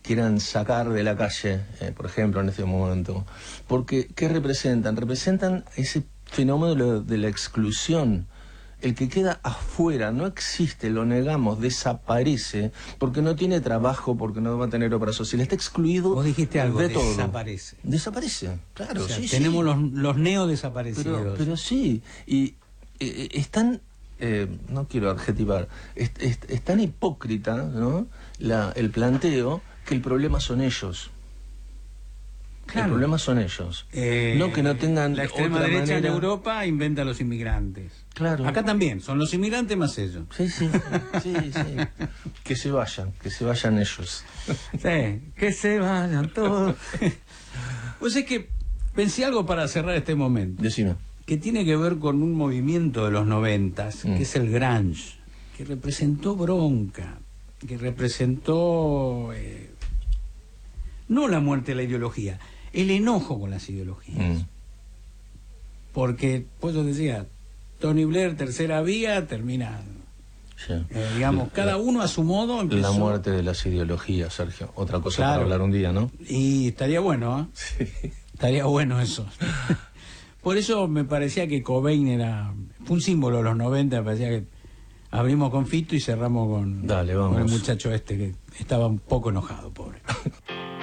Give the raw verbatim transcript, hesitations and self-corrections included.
quieran sacar de la calle, eh, por ejemplo, en este momento. Porque, ¿qué representan? Representan ese fenómeno de la exclusión. El que queda afuera no existe, lo negamos, desaparece, porque no tiene trabajo, porque no va a tener obra social, está excluido. Vos dijiste algo, de todo. desaparece. Desaparece, claro, o sea, sí, tenemos sí. los, los neodesaparecidos. Pero, pero sí, y eh, están, eh, no quiero adjetivar, es, es, es tan hipócrita, ¿no?, la, el planteo, que el problema son ellos. Claro. El problema son ellos. Eh, no que no tengan la extrema otra derecha manera. en Europa inventa a los inmigrantes. Claro. Acá también, son los inmigrantes más ellos. Sí, sí, sí, sí. Que se vayan, que se vayan ellos. Sí, que se vayan todos. Pues es que pensé algo para cerrar este momento. Decime. Que tiene que ver con un movimiento de los noventas, Mm. que es el grunge, que representó bronca, que representó eh, no la muerte de la ideología, el enojo con las ideologías. Mm. Porque, pues yo decía, Tony Blair, tercera vía, termina, Sí. eh, digamos, cada uno a su modo empezó. La muerte de las ideologías, Sergio. Otra cosa Claro. para hablar un día, ¿no? Y estaría bueno, ¿eh? Sí. Estaría bueno eso. Por eso me parecía que Cobain era fue un símbolo de los noventa, me parecía que abrimos con Fito y cerramos con, Dale, vamos. con el muchacho este que estaba un poco enojado, pobre.